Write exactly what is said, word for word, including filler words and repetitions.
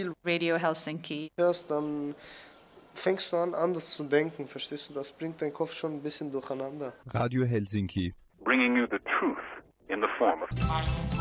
Radio Helsinki. Erst dann fängst du an, anders zu denken, verstehst du? Das bringt deinen Kopf schon ein bisschen durcheinander. Radio Helsinki. Bringing you the truth in the form of